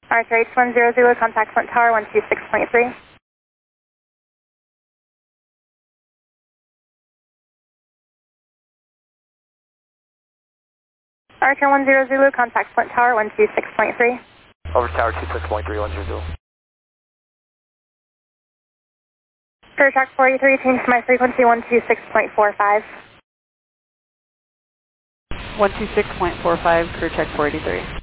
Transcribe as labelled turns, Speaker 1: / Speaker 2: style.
Speaker 1: Archer H10 Zulu, contact Flint Tower 126.3. Archer 10 Zulu, contact Flint Tower 126.3.
Speaker 2: Over Tower 26.310 Zulu.
Speaker 1: Clear track 43, change to my frequency 126.45.
Speaker 3: 126.45, crew check 483.